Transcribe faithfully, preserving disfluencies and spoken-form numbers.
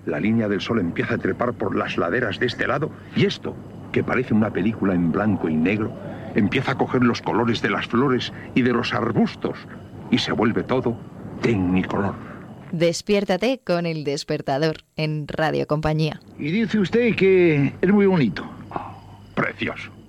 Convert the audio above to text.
La línea del sol empieza a trepar por las laderas de este lado y esto, que parece una película en blanco y negro, empieza a coger los colores de las flores y de los arbustos y se vuelve todo tecnicolor. Despiértate con El Despertador en Radio Compañía. Y dice usted que es muy bonito. Precioso.